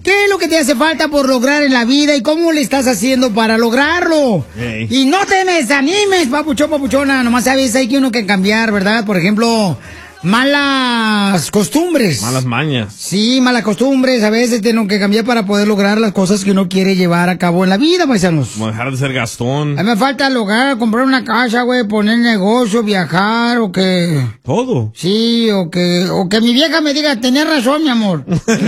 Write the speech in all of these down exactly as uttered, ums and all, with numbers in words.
¿Qué es lo que te hace falta por lograr en la vida y cómo le estás haciendo para lograrlo? Hey. Y no te desanimes, papuchón, papuchona. Nomás sabes, hay que uno que cambiar, ¿verdad? Por ejemplo, malas costumbres. Malas mañas. Sí, malas costumbres. A veces tengo que cambiar para poder lograr las cosas que uno quiere llevar a cabo en la vida, paisanos. Como dejar de ser Gastón. A mí me falta lograr, comprar una casa, güey, poner negocio, viajar, o que... Todo. Sí, o que, o que mi vieja me diga, tenés razón, mi amor.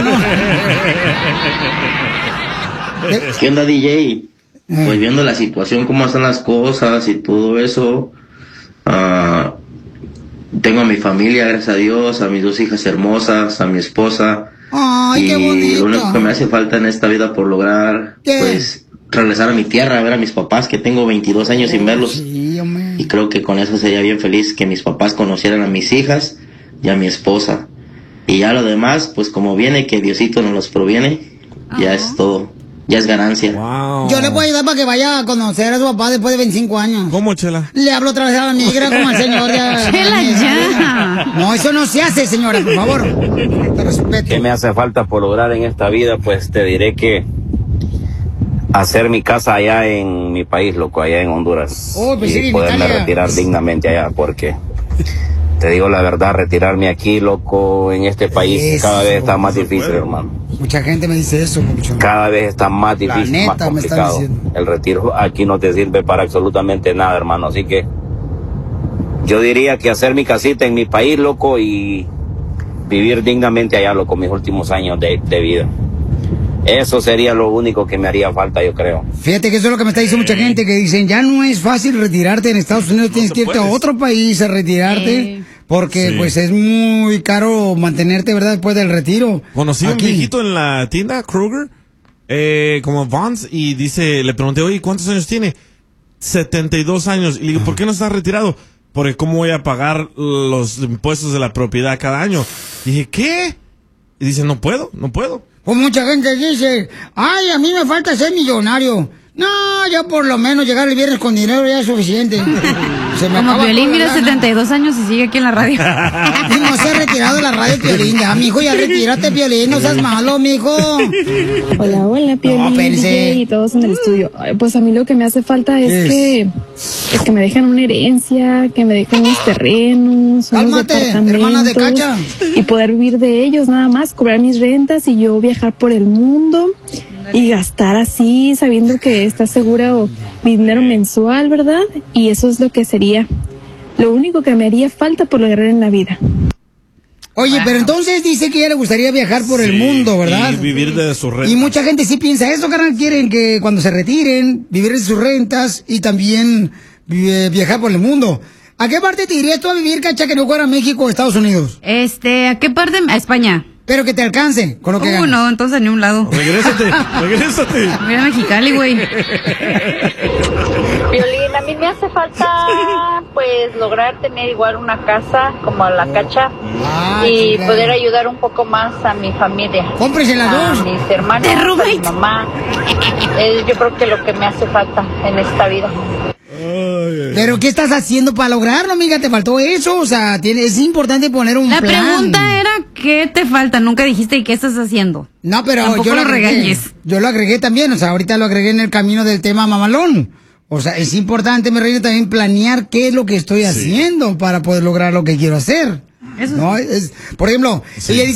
¿Qué onda, D J? Pues viendo la situación, cómo están las cosas y todo eso, uh, tengo a mi familia, gracias a Dios, a mis dos hijas hermosas, a mi esposa. Ay, y qué bonito. Lo único que me hace falta en esta vida por lograr, ¿qué? Pues regresar a mi tierra, a ver a mis papás, que tengo veintidós años sin verlos. Sí, y creo que con eso sería bien feliz, que mis papás conocieran a mis hijas y a mi esposa. Y ya lo demás, pues como viene, que Diosito nos los proviene, uh-huh. ya es todo. Ya es ganancia. Wow. Yo le puedo ayudar para que vaya a conocer a su papá después de veinticinco años. ¿Cómo, Chela? Le hablo otra vez a la migra como al señor. Ya, Chela, ya. No, eso no se hace, señora, por favor. Te respeto. ¿Qué me hace falta por lograr en esta vida? Pues te diré que hacer mi casa allá en mi país, loco, allá en Honduras. Oh, pues y sí, poderme Italia. retirar dignamente allá, porque... Te digo la verdad, retirarme aquí, loco, en este país, eso, cada vez está más difícil, hermano. Mucha gente me dice eso, mucho. Cada vez está más difícil, neta, más complicado. El retiro aquí no te sirve para absolutamente nada, hermano. Así que yo diría que hacer mi casita en mi país, loco, y vivir dignamente allá, loco, mis últimos años de, de vida. Eso sería lo único que me haría falta, yo creo. Fíjate que eso es lo que me está diciendo mucha gente, que dicen, ya no es fácil retirarte en Estados Unidos, no tienes que irte puedes. a otro país a retirarte, eh. porque sí. pues es muy caro mantenerte, ¿verdad?, después del retiro. Conocí a un viejito en la tienda, Kroger, eh, como Vons, y dice, le pregunté, oye, ¿cuántos años tiene? setenta y dos años. Y le digo, ¿por qué no estás retirado? Porque ¿cómo voy a pagar los impuestos de la propiedad cada año? Y dije, ¿qué? Y dice, no puedo, no puedo. Pues mucha gente dice, ay, a mí me falta ser millonario. No, ya por lo menos llegar el viernes con dinero ya es suficiente. Se me Como Piolín, mira, setenta y dos años y sigue aquí en la radio. Y no se ha retirado de la radio, Piolín. Ya, mijo, ya retírate, Piolín. No seas malo, mijo. Hola, hola, Piolín. No, pensé. Y todos en el estudio. Pues a mí lo que me hace falta es, es? que es que me dejen una herencia, que me dejen unos terrenos, Cálmate, unos departamentos. Hermana de cacha. Y poder vivir de ellos nada más, cobrar mis rentas y yo viajar por el mundo. Y gastar así, sabiendo que está seguro mi dinero mensual, ¿verdad? Y eso es lo que sería lo único que me haría falta por lograr en la vida. Oye, wow. pero entonces dice que ya le gustaría viajar por sí, el mundo, ¿verdad? Y vivir de sus rentas. Y mucha gente sí piensa eso, carnal. Quieren que cuando se retiren, vivir de sus rentas y también eh, viajar por el mundo. ¿A qué parte te irías tú a vivir, cacha, que no fuera México o Estados Unidos? Este, ¿a qué parte? A España. Pero que te alcance con lo que uh, ganas. no, entonces ni un lado. Regrésate, regrésate. Mira Mexicali, güey. Violín, a mí me hace falta, pues, lograr tener igual una casa como la Cacha ah, y chingada. poder ayudar un poco más a mi familia. Cómprese las dos. A mis hermanos, a mi mamá. Es, yo creo que lo que me hace falta en esta vida. Pero ¿qué estás haciendo para lograrlo, amiga? ¿Te faltó eso? O sea, tiene, es importante poner un La plan. La pregunta era, ¿qué te falta? Nunca dijiste, ¿y qué estás haciendo? No, pero Tampoco yo lo, lo agregué, regañes. Yo lo agregué también, o sea, ahorita lo agregué en el camino del tema mamalón. O sea, es importante, mi reina, también planear qué es lo que estoy sí. haciendo para poder lograr lo que quiero hacer. Eso ¿no? es, por ejemplo, sí. ella dice